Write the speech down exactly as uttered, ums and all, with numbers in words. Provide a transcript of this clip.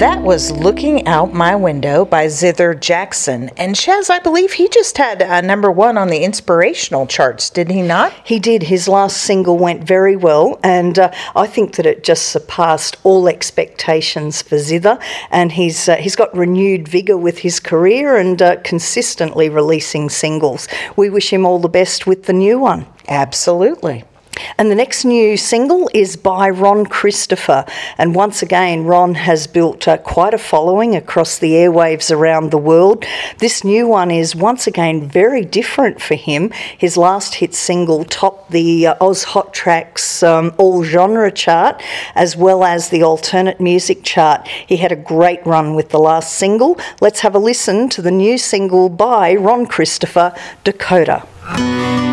That was Looking Out My Window by Zither Jackson. And Shaz, I believe he just had a number one on the inspirational charts, did he not? He did. His last single went very well, and uh, I think that it just surpassed all expectations for Zither, and he's uh, he's got renewed vigour with his career and uh, consistently releasing singles. We wish him all the best with the new one. Absolutely. And the next new single is by Ron Christopher. And once again, Ron has built uh, quite a following across the airwaves around the world. This new one is once again very different for him. His last hit single topped the uh, Oz Hot Tracks um, all genre chart, as well as the alternate music chart. He had a great run with the last single. Let's have a listen to the new single by Ron Christopher, Dakota.